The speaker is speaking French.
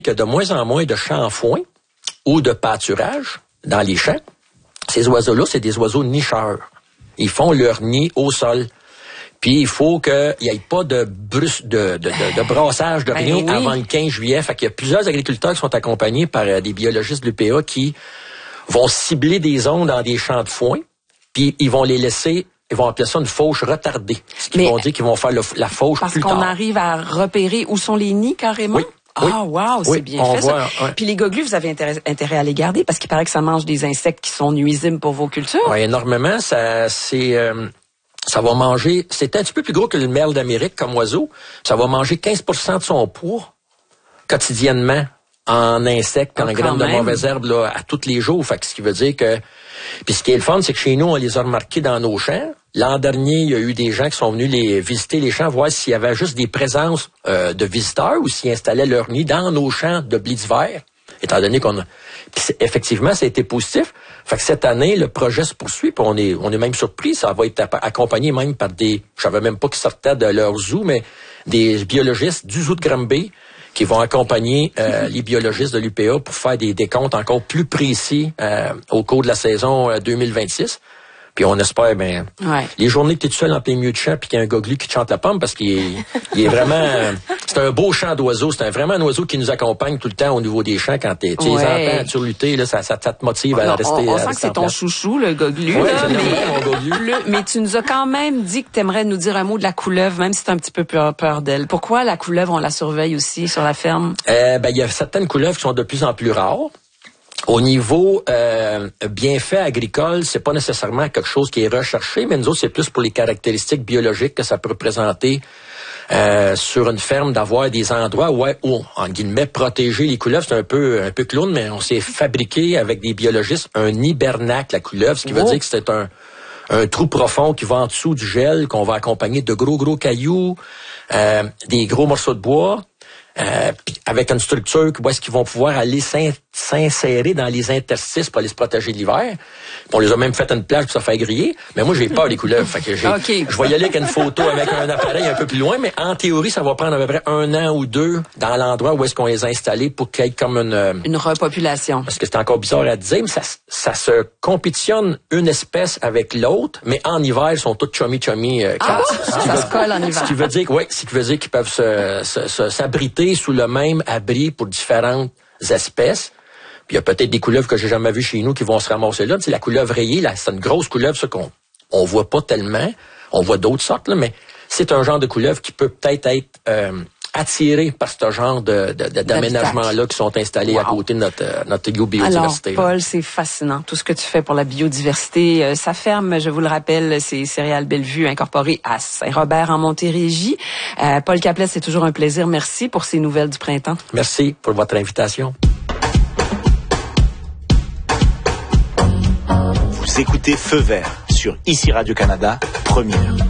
qu'il y a de moins en moins de champs à foin ou de pâturage dans les champs. Ces oiseaux-là, c'est des oiseaux nicheurs. Ils font leur nid au sol. Puis il faut qu'il n'y ait pas de brassage de rien avant le 15 juillet. Fait qu'il y a plusieurs agriculteurs qui sont accompagnés par des biologistes de l'UPA qui vont cibler des zones dans des champs de foin, puis ils vont les laisser, ils vont appeler ça une fauche retardée. Ce qu'ils vont dire qu'ils vont faire la fauche plus tard. Parce qu'on arrive à repérer où sont les nids carrément? Oui. Ah, wow, c'est bien fait, ça. Ouais. Puis les goglus, vous avez intérêt à les garder parce qu'il paraît que ça mange des insectes qui sont nuisibles pour vos cultures. Oui, énormément. Ça va manger, c'est un petit peu plus gros que le merle d'Amérique comme oiseau. Ça va manger 15% de son poids quotidiennement en insectes, en graines de mauvaises herbes là, à tous les jours. Fait que ce qui veut dire que... Puis ce qui est le fun, c'est que chez nous, on les a remarqués dans nos champs. L'an dernier, il y a eu des gens qui sont venus visiter les champs, voir s'il y avait juste des présences de visiteurs ou s'ils installaient leur nid dans nos champs de blé d'hiver. Étant donné qu'on a... Puis effectivement, ça a été positif. Fait que cette année, le projet se poursuit, puis on est même surpris. Ça va être accompagné même par des... Je savais même pas qu'ils sortaient de leur zoo, mais des biologistes du zoo de Granby qui vont accompagner les biologistes de l'UPA pour faire des décomptes encore plus précis au cours de la saison 2026. Puis on espère, les journées que tu es tout seul en plein milieu de champ puis qu'il y a un goglu qui te chante la pomme parce qu'il est vraiment... c'est un beau chant d'oiseau. C'est vraiment un oiseau qui nous accompagne tout le temps au niveau des champs quand tu les entends surlutter. Là, ça te motive à rester... On sent que c'est ton chouchou, le goglu. Oui, mon goglu. Mais tu nous as quand même dit que tu aimerais nous dire un mot de la couleuvre, même si tu as un petit peu peur d'elle. Pourquoi la couleuvre, on la surveille aussi sur la ferme? Il y a certaines couleuvres qui sont de plus en plus rares. Au niveau bienfait agricole, c'est pas nécessairement quelque chose qui est recherché, mais nous autres, c'est plus pour les caractéristiques biologiques que ça peut représenter sur une ferme, d'avoir des endroits où, en guillemets, protéger les couleuvres. C'est un peu clown, mais on s'est fabriqué avec des biologistes un hibernacle, la couleuvre, ce qui veut dire que c'est un trou profond qui va en dessous du gel, qu'on va accompagner de gros cailloux, des gros morceaux de bois. Avec une structure où est-ce qu'ils vont pouvoir aller s'insérer dans les interstices pour aller se protéger de l'hiver. On les a même fait une plage pour se faire griller. Mais moi, j'ai peur des couleuvres. Fait que je vais y aller avec une photo avec un appareil un peu plus loin, mais en théorie, ça va prendre à peu près 1 an ou 2 dans l'endroit où est-ce qu'on les a installés pour qu'il y ait comme une repopulation. Parce que c'est encore bizarre à dire, mais ça se compétitionne une espèce avec l'autre, mais en hiver, ils sont tous chummy. Ça se colle en hiver. Ce qui veut dire qu'ils peuvent s'abriter sous le même abri pour différentes espèces. Puis il y a peut-être des couleuvres que j'ai jamais vues chez nous qui vont se ramasser là. Tu sais, la couleuvre rayée, là, c'est une grosse couleuvre, ça qu'on voit pas tellement. On voit d'autres sortes, là, mais c'est un genre de couleuvre qui peut peut-être être attiré par ce genre d'aménagements-là qui sont installés à côté de notre biodiversité. Alors, Paul, c'est fascinant. Tout ce que tu fais pour la biodiversité. Sa ferme, je vous le rappelle, c'est Céréales Bellevue, incorporée à Saint-Robert en Montérégie. Paul Caplet, c'est toujours un plaisir. Merci pour ces nouvelles du printemps. Merci pour votre invitation. Vous écoutez Feu Vert sur ICI Radio-Canada, première.